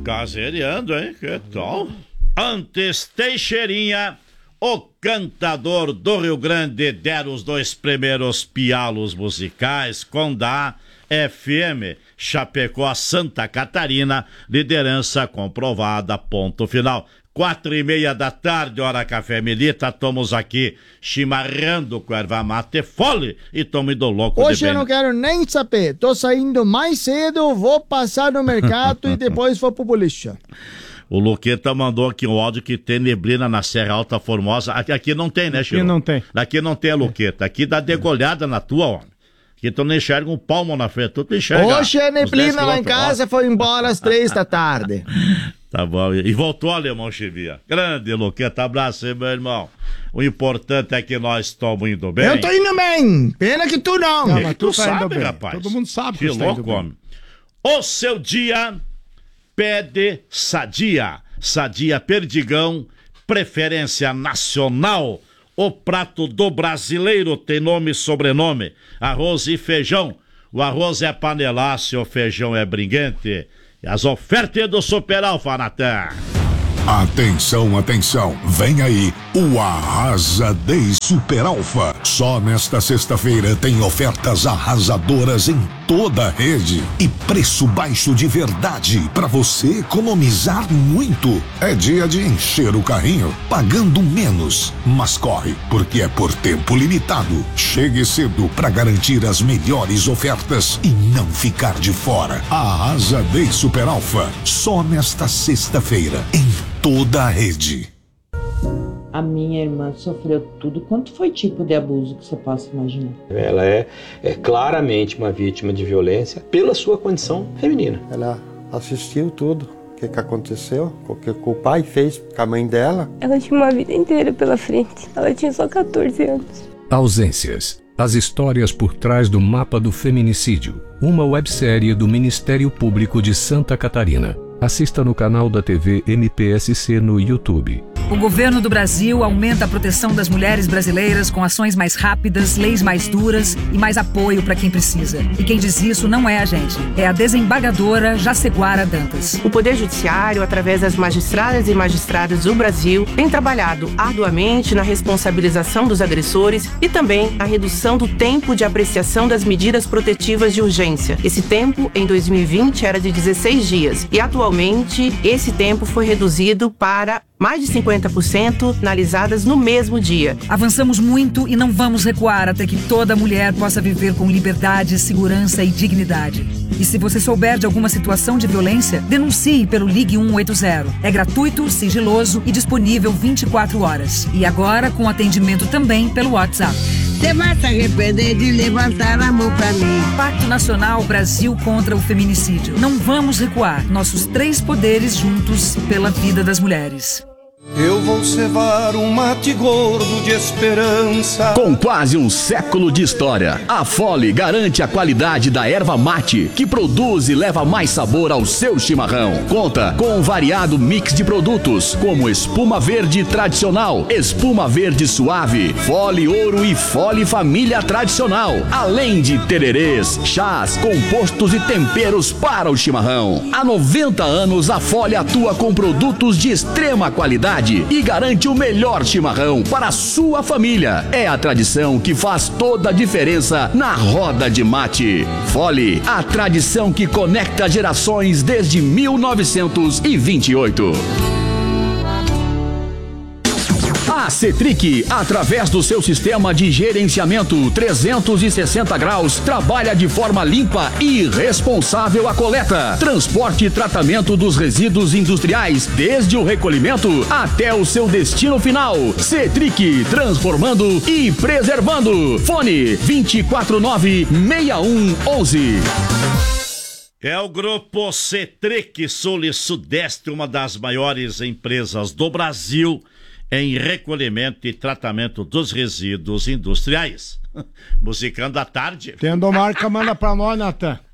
Caseriando, hein? Que tal? Antes Teixeirinha, o cantador do Rio Grande, deram os 2 primeiros pialos musicais com da FM Chapecó Santa Catarina, liderança comprovada, ponto final. 4:30 da tarde, hora café milita, estamos aqui chimarrando com erva mate fole e estamos indo louco. Hoje eu não quero nem saber, tô saindo mais cedo, vou passar no mercado e depois vou pro boliche. O Luqueta mandou aqui um áudio que tem neblina na Serra Alta Formosa. Aqui não tem, né, Chico? Aqui não tem. Aqui não tem, Luqueta. Aqui dá degolhada na tua, homem. Aqui tu não enxerga um palmo na frente, tu enxerga. Hoje a neblina lá em casa foi embora às 3 da tarde. Tá bom. E voltou, Alemão Chivia. Grande, Luqueta. Abraço aí, meu irmão. O importante é que nós estamos indo bem. Eu tô indo bem. Pena que tu não. Não, mas tu sabe, rapaz. Todo mundo sabe que está louco, indo bem. homem. O seu dia pede Sadia. Sadia Perdigão, preferência nacional. O prato do brasileiro tem nome e sobrenome. Arroz e feijão. O arroz é panelaço, o feijão é brinquente. E as ofertas do Super Alfa, Natan. Atenção, atenção, vem aí o Arrasa Day Super Alfa. Só nesta sexta-feira tem ofertas arrasadoras em toda a rede e preço baixo de verdade para você economizar muito. É dia de encher o carrinho pagando menos, mas corre porque é por tempo limitado. Chegue cedo para garantir as melhores ofertas e não ficar de fora. Arrasa Day Super Alfa, só nesta sexta-feira em toda a rede. A minha irmã sofreu tudo. Quanto foi tipo de abuso que você possa imaginar? Ela é claramente uma vítima de violência pela sua condição feminina. Ela assistiu tudo, o que aconteceu, o que o pai fez com a mãe dela. Ela tinha uma vida inteira pela frente. Ela tinha só 14 anos. Ausências. As histórias por trás do mapa do feminicídio. Uma websérie do Ministério Público de Santa Catarina. Assista no canal da TV MPSC no YouTube. O governo do Brasil aumenta a proteção das mulheres brasileiras com ações mais rápidas, leis mais duras e mais apoio para quem precisa. E quem diz isso não é a gente, é a desembargadora Jaceguara Dantas. O Poder Judiciário, através das magistradas e magistrados do Brasil, tem trabalhado arduamente na responsabilização dos agressores e também na redução do tempo de apreciação das medidas protetivas de urgência. Esse tempo, em 2020, era de 16 dias e atualmente esse tempo foi reduzido para mais de 50% analisadas no mesmo dia. Avançamos muito e não vamos recuar até que toda mulher possa viver com liberdade, segurança e dignidade. E se você souber de alguma situação de violência, denuncie pelo Ligue 180. É gratuito, sigiloso e disponível 24 horas. E agora com atendimento também pelo WhatsApp. Você vai se arrepender de levantar a mão pra mim. Pacto Nacional Brasil contra o Feminicídio. Não vamos recuar. Nossos 3 poderes juntos pela vida das mulheres. Eu vou cevar um mate gordo de esperança. Com quase um século de história, a Fole garante a qualidade da erva mate, que produz e leva mais sabor ao seu chimarrão. Conta com um variado mix de produtos, como espuma verde tradicional, espuma verde suave, Fole Ouro e Fole Família Tradicional, além de tererês, chás, compostos e temperos para o chimarrão. Há 90 anos, a Fole atua com produtos de extrema qualidade e garante o melhor chimarrão para a sua família. É a tradição que faz toda a diferença na roda de mate. Fole, a tradição que conecta gerações desde 1928. A Cetric, através do seu sistema de gerenciamento 360 graus, trabalha de forma limpa e responsável a coleta, transporte e tratamento dos resíduos industriais, desde o recolhimento até o seu destino final. Cetric, transformando e preservando. Fone 249-6111. É o Grupo Cetric Sul e Sudeste, uma das maiores empresas do Brasil em recolhimento e tratamento dos resíduos industriais. Musicando à tarde. Tendo marca, manda pra nós, Natan.